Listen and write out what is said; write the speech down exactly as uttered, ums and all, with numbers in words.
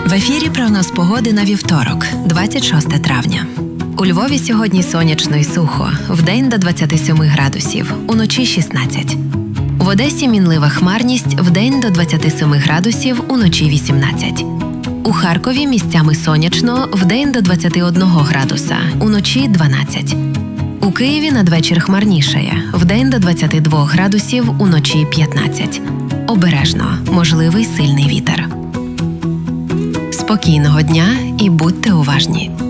В ефірі прогноз погоди на вівторок, двадцять шосте травня. У Львові сьогодні сонячно і сухо, вдень до двадцяти семи градусів, уночі шістнадцять. В Одесі мінлива хмарність, вдень до двадцяти семи градусів, уночі вісімнадцять. У Харкові місцями сонячно, вдень до двадцяти одного градуса, уночі дванадцять. У Києві надвечір хмарнішає, вдень до двадцяти двох градусів, уночі п'ятнадцять. Обережно, можливий сильний вітер. Спокійного дня і будьте уважні!